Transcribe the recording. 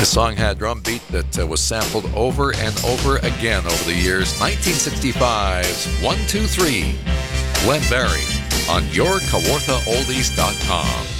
The song had drum beat that was sampled over and over again over the years. 1965's 1, 2, 3, Gwen Berry on yourkawarthaoldies.com.